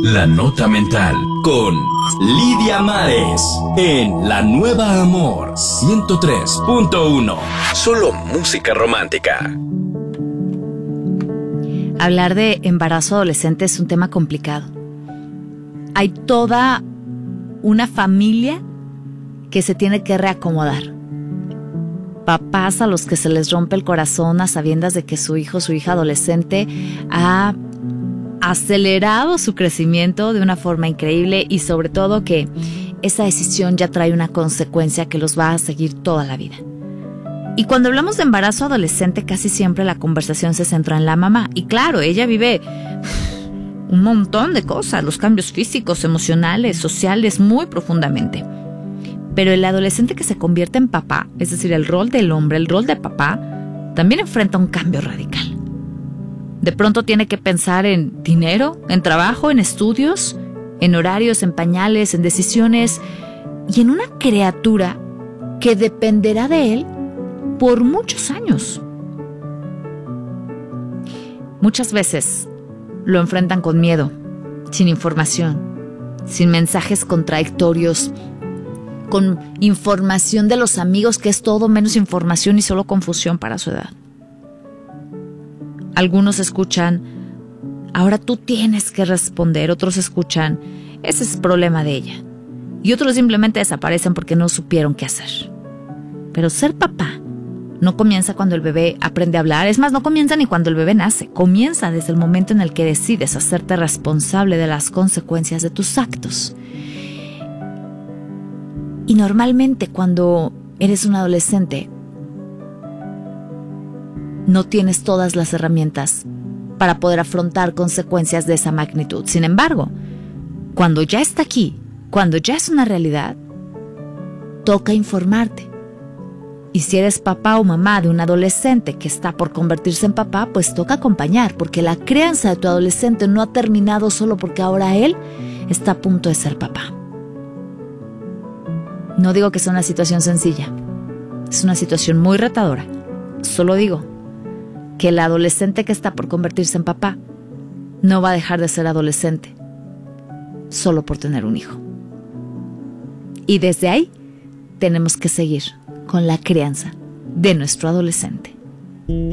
La Nota Mental con Lidia Mares en La Nueva Amor 103.1. Solo música romántica. Hablar de embarazo adolescente es un tema complicado. Hay toda una familia que se tiene que reacomodar. Papás a los que se les rompe el corazón a sabiendas de que su hijo o su hija adolescente ha acelerado su crecimiento de una forma increíble y sobre todo que esa decisión ya trae una consecuencia que los va a seguir toda la vida. Y cuando hablamos de embarazo adolescente, casi siempre la conversación se centra en la mamá. Y claro, ella vive un montón de cosas, los cambios físicos, emocionales, sociales, muy profundamente. Pero el adolescente que se convierte en papá, es decir, el rol del hombre, el rol de papá, también enfrenta un cambio radical. De pronto tiene que pensar en dinero, en trabajo, en estudios, en horarios, en pañales, en decisiones y en una criatura que dependerá de él por muchos años. Muchas veces lo enfrentan con miedo, sin información, sin mensajes contradictorios, con información de los amigos que es todo menos información y solo confusión para su edad. Algunos escuchan, ahora tú tienes que responder. Otros escuchan, ese es problema de ella. Y otros simplemente desaparecen porque no supieron qué hacer. Pero ser papá no comienza cuando el bebé aprende a hablar. Es más, no comienza ni cuando el bebé nace. Comienza desde el momento en el que decides hacerte responsable de las consecuencias de tus actos. Y normalmente cuando eres un adolescente, no tienes todas las herramientas para poder afrontar consecuencias de esa magnitud. Sin embargo, cuando ya está aquí, cuando ya es una realidad, toca informarte. Y si eres papá o mamá de un adolescente que está por convertirse en papá, pues toca acompañar, porque la crianza de tu adolescente no ha terminado solo porque ahora él está a punto de ser papá. No digo que sea una situación sencilla, es una situación muy retadora. Solo digo que el adolescente que está por convertirse en papá no va a dejar de ser adolescente solo por tener un hijo. Y desde ahí tenemos que seguir con la crianza de nuestro adolescente.